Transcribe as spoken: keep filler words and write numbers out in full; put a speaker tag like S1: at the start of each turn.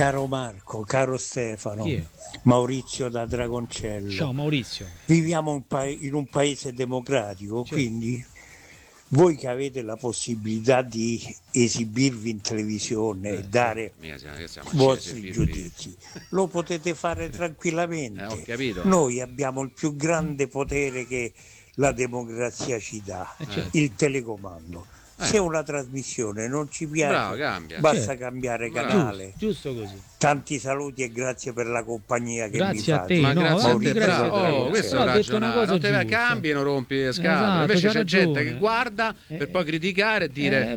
S1: Caro Marco, caro Stefano,
S2: Chi è?
S1: Maurizio da Dragoncello.
S2: Ciao Maurizio.
S1: Viviamo un pa- in un paese democratico,
S2: Certo.
S1: quindi voi che avete la possibilità di esibirvi in televisione e dare
S3: Mica siamo- che siamo
S1: i vostri
S3: accesi,
S1: giudizi, lo potete fare
S3: Eh, ho
S1: tranquillamente.
S3: capito.
S1: Noi abbiamo il più grande potere che la democrazia ci dà,
S2: Eh, certo.
S1: il telecomando. Se
S3: Eh.
S1: una trasmissione non ci
S3: Bravo,
S1: piace,
S3: cambia.
S1: basta
S2: Certo.
S1: cambiare
S3: Bravo.
S1: canale.
S2: Giusto così.
S1: Tanti saluti e grazie per la compagnia che
S2: Grazie
S1: mi
S2: a
S1: fate.
S2: te.
S3: Ma
S2: no,
S3: grazie a
S2: anzi,
S3: te,
S2: grazie
S3: bravo.
S2: a te.
S3: Oh, questo
S2: Però
S3: è
S2: ha detto una
S3: ragionare.
S2: cosa
S3: Non te
S2: giusta.
S3: cambi e non rompi le scatole.
S2: Esatto,
S3: Invece
S2: c'ha
S3: c'è gente
S2: ragione.
S3: che guarda
S2: Eh,
S3: per poi criticare e dire
S2: eh,